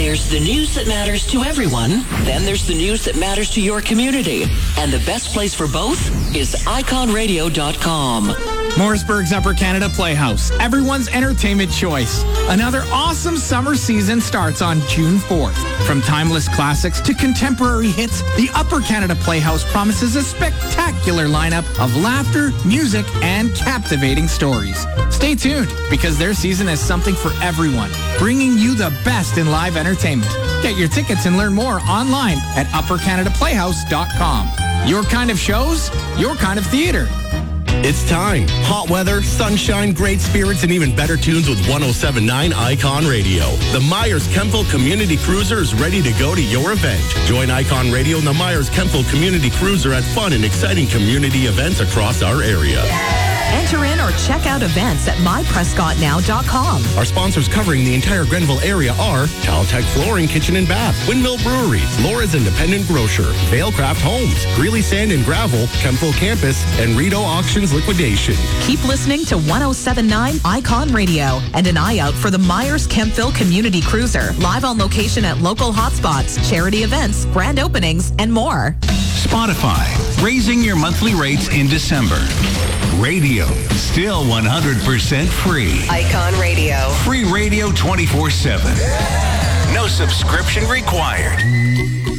There's the news that matters to everyone. Then there's the news that matters to your community. And the best place for both is iconradio.com. Morrisburg's Upper Canada Playhouse, everyone's entertainment choice. Another awesome summer season starts on June 4th. From timeless classics to contemporary hits, the Upper Canada Playhouse promises a spectacular lineup of laughter, music, and captivating stories. Stay tuned, because their season has something for everyone, bringing you the best in live entertainment. Get your tickets and learn more online at uppercanadaplayhouse.com. Your kind of shows, your kind of theater. It's time. Hot weather, sunshine, great spirits, and even better tunes with 107.9 Icon Radio. The Myers-Kempville Community Cruiser is ready to go to your event. Join Icon Radio and the Myers-Kempville Community Cruiser at fun and exciting community events across our area. Enter in or check out events at myprescottnow.com. Our sponsors covering the entire Grenville area are Caltech Flooring, Kitchen and Bath, Windmill Breweries, Laura's Independent Grocer, Vailcraft Homes, Greeley Sand and Gravel, Kempville Campus, and Rito Auctions Liquidation. Keep listening to 107.9 Icon Radio and an eye out for the Myers-Kempville Community Cruiser, live on location at local hotspots, charity events, grand openings, and more. Spotify, raising your monthly rates in December. Radio, still 100% free. Icon Radio. Free radio 24/7. No subscription required.